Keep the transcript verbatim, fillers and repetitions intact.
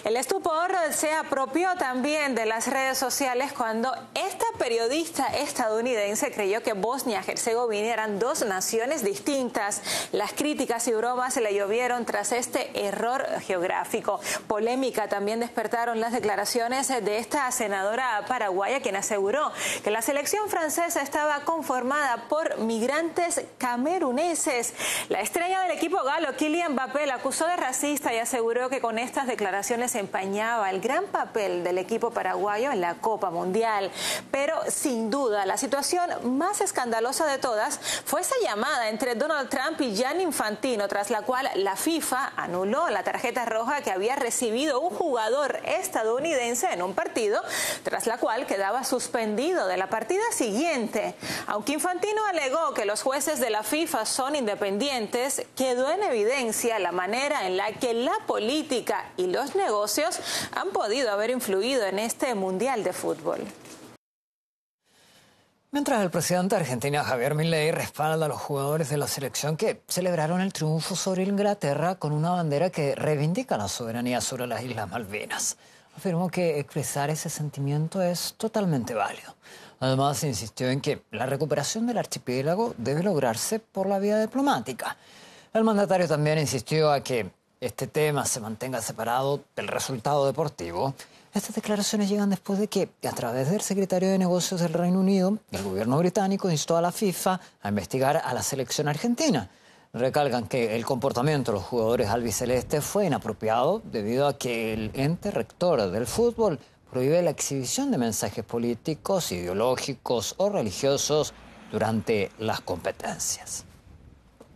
El estupor se apropió también de las redes sociales cuando esta periodista estadounidense creyó que Bosnia y Herzegovina eran dos naciones distintas. Las críticas y bromas se le llovieron tras este error geográfico. Polémica también despertaron las declaraciones de esta senadora paraguaya, quien aseguró que la selección francesa estaba conformada por migrantes cameruneses. La estrella del equipo galo, Kylian Mbappé, la acusó de racista y aseguró que con estas declaraciones empañaba el gran papel del equipo paraguayo en la Copa Mundial. Pero sin duda la situación más escandalosa de todas fue esa llamada entre Donald Trump y Gianni Infantino, tras la cual la FIFA anuló la tarjeta roja que había recibido un jugador estadounidense en un partido, tras la cual quedaba suspendido de la partida siguiente. Aunque Infantino alegó que los jueces de la FIFA son independientes, quedó en evidencia la manera en la que la política y los negocios han podido haber influido en este Mundial de Fútbol. Mientras el presidente de Argentina, Javier Milei, respalda a los jugadores de la selección que celebraron el triunfo sobre Inglaterra con una bandera que reivindica la soberanía sobre las Islas Malvinas. Afirmó que expresar ese sentimiento es totalmente válido. Además, insistió en que la recuperación del archipiélago debe lograrse por la vía diplomática. El mandatario también insistió a que este tema se mantenga separado del resultado deportivo. Estas declaraciones llegan después de que, a través del secretario de Negocios del Reino Unido, el gobierno británico instó a la FIFA a investigar a la selección argentina. Recalcan que el comportamiento de los jugadores albicelestes fue inapropiado debido a que el ente rector del fútbol prohíbe la exhibición de mensajes políticos, ideológicos o religiosos durante las competencias.